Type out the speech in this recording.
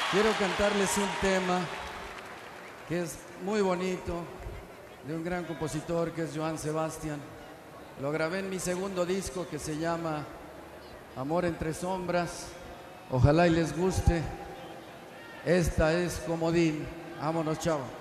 Quiero cantarles un tema que es muy bonito, de un gran compositor que es Johann Sebastian. Lo grabé en mi segundo disco que se llama Amor entre sombras. Ojalá y les guste. Esta es Comodín. Vámonos, chao.